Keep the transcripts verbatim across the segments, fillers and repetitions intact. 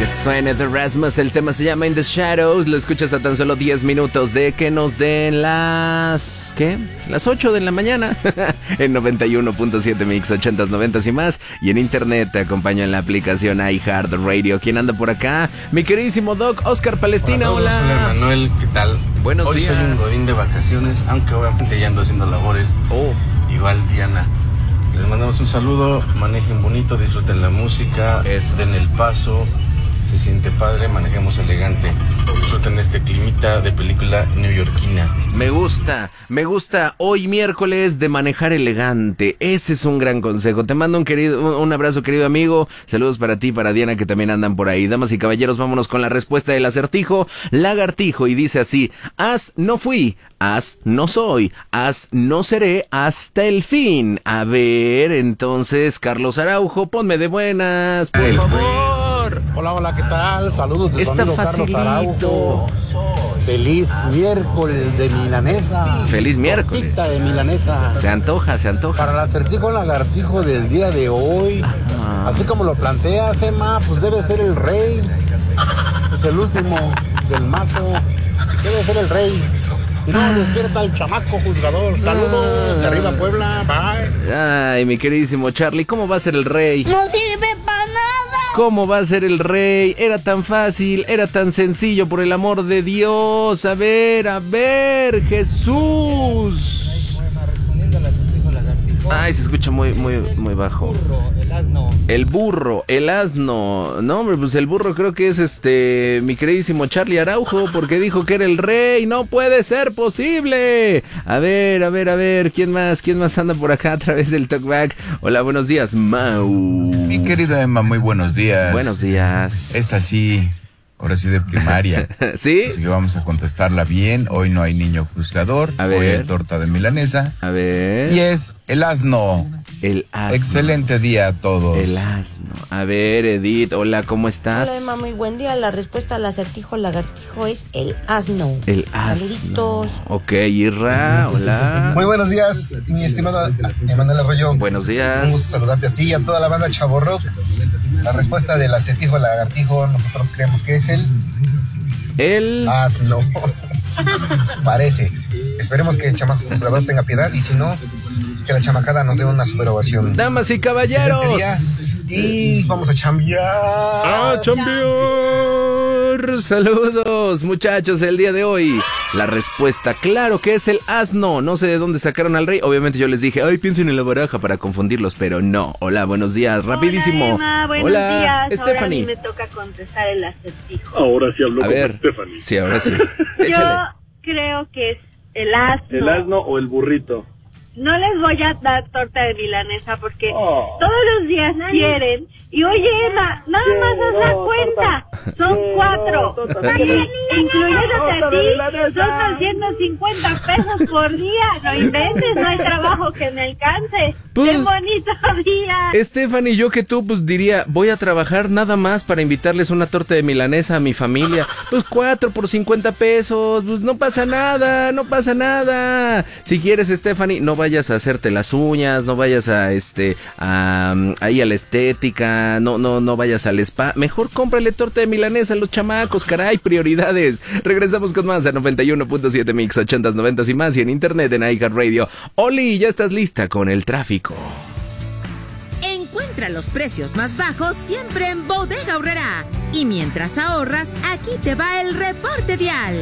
Que suene The Rasmus, el tema se llama In the Shadows. Lo escuchas a tan solo diez minutos de que nos den las... ¿qué? Las ocho de la mañana. En noventa y uno punto siete Mix, ochentas, noventas y más. Y en internet te acompaño en la aplicación iHeartRadio. ¿Quién anda por acá? Mi queridísimo Doc, Oscar Palestina, hola. Hola, hola Manuel, ¿qué tal? Buenos Hoy días. Hoy soy un godín de vacaciones, aunque obviamente ya ando haciendo labores. Oh. Igual Diana. Les mandamos un saludo, manejen bonito, disfruten la música, Eso. Den el paso, se siente padre, manejemos elegante, disfruten este climita de película neoyorquina. Me gusta, me gusta hoy miércoles de manejar elegante. Ese es un gran consejo. Te mando un querido, un abrazo, querido amigo. Saludos para ti, para Diana, que también andan por ahí. Damas y caballeros, vámonos con la respuesta del acertijo. Lagartijo, y dice así: haz no fui, haz no soy, haz no seré hasta el fin. A ver, entonces, Carlos Araujo, ponme de buenas, por Ay, favor. Hola, hola, ¿qué tal? Saludos de su Está amigo facilito. Carlos Araujo. Feliz miércoles de milanesa. Feliz miércoles. Tortita de milanesa. Se antoja, se antoja. Para el acertijo lagartijo del día de hoy, Ah. así como lo planteas, Emma, pues debe ser el rey. Es el último del mazo. Debe ser el rey. Y no despierta el chamaco juzgador. Saludos de arriba Puebla. Bye. Ay, mi queridísimo Charlie, ¿cómo va a ser el rey? No sirve para nada. ¿Cómo va a ser el rey? Era tan fácil, era tan sencillo, por el amor de Dios. A ver, a ver, Jesús. Ay, se escucha muy, muy, muy bajo. El burro, el asno. El burro, el asno. No, hombre, pues el burro creo que es este, mi queridísimo Charlie Araujo, porque dijo que era el rey. No puede ser posible. A ver, a ver, a ver, ¿quién más? ¿Quién más anda por acá a través del talkback? Hola, buenos días, Mau. Mi querida Emma, muy buenos días. Buenos días. Esta sí, ahora sí de primaria. ¿Sí? Así que vamos a contestarla bien. Hoy no hay niño juzgador. A ver. Hoy hay torta de milanesa. A ver. Y es el asno. El asno. Excelente día a todos. El asno. A ver, Edith, hola, ¿cómo estás? Hola, Emma, muy buen día. La respuesta al acertijo lagartijo es el asno. El asno. Saluditos. Ok, Irra, hola. Muy buenos días, mi estimado Emanuel Arroyo. Buenos Un días. gusto saludarte a ti y a toda la banda Chavo Rock. La respuesta del acertijo lagartijo, nosotros creemos que es el El... asno. Parece. Esperemos que el chamaco juzgador tenga piedad y si no, que la chamacada nos dé una super ovación. Damas y caballeros. Excelente día y vamos a chambear. ¡A chambear! Saludos, muchachos, el día de hoy. La respuesta, claro que es el asno. No sé de dónde sacaron al rey. Obviamente yo les dije, ay, piensen en la baraja para confundirlos, pero no. Hola, buenos días, rapidísimo. Hola, Emma, buenos Hola, días. Stephanie. Ahora a mí me toca contestar el acertijo. Ahora sí hablo A con ver, Stephanie. sí, ahora sí. Yo Échale. creo que es el asno. ¿El asno o el burrito? No les voy a dar torta de milanesa porque Oh. todos los días quieren. Y oye, Emma, nada más haz la cuenta. Son cuatro. Y incluyéndote a ti, son trescientos cincuenta pesos por día. No inventes, no hay trabajo que me alcance. Pues, ¡Qué bonito día! Stephanie, yo que tú, pues diría, voy a trabajar nada más para invitarles una torta de milanesa a mi familia. Pues cuatro por cincuenta pesos, pues no pasa nada, no pasa nada. Si quieres, Stephanie, no vayas a hacerte las uñas, no vayas a, este, a, ahí a la estética, no, no, no vayas al spa. Mejor cómprale torta de milanesa a los chamacos, caray, prioridades. Regresamos con más a noventa y uno punto siete Mix, ochentas, noventas y más, y en internet en iHeartRadio. Oli, ya estás lista con el tráfico. Encuentra los precios más bajos siempre en Bodega Aurrerá. Y mientras ahorras, aquí te va el reporte vial.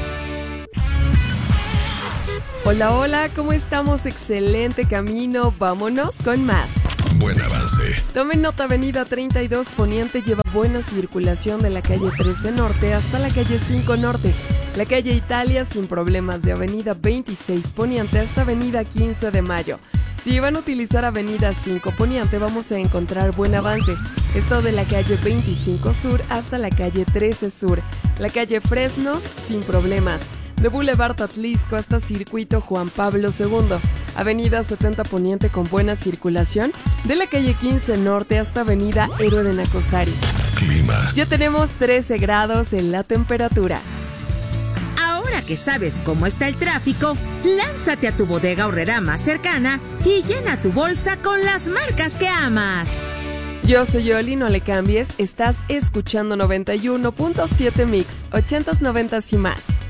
Hola, hola, ¿cómo estamos? Excelente camino, vámonos con más. Buen avance. Tomen nota, avenida treinta y dos Poniente lleva buena circulación de la calle trece Norte hasta la calle cinco Norte. La calle Italia sin problemas de avenida veintiséis Poniente hasta avenida quince de Mayo. Si van a utilizar avenida cinco Poniente vamos a encontrar buen avance. Esto de la calle veinticinco Sur hasta la calle trece Sur. La calle Fresnos sin problemas. De Boulevard Atlisco hasta Circuito Juan Pablo segundo. Avenida setenta Poniente con buena circulación. De la calle quince Norte hasta Avenida Héroe de Nacosari. Clima. Ya tenemos trece grados en la temperatura. Ahora que sabes cómo está el tráfico, lánzate a tu Bodega Aurrerá más cercana y llena tu bolsa con las marcas que amas. Yo soy Yoli, no le cambies. Estás escuchando noventa y uno punto siete Mix, ochentas, noventas y más.